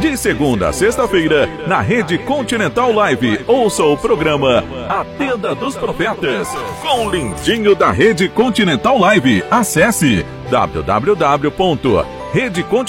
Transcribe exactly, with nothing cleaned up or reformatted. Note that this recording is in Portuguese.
De segunda a sexta-feira, na Rede Continental Live, ouça o programa A Tenda dos Profetas, com o lindinho da Rede Continental Live. Acesse w w w ponto rede continental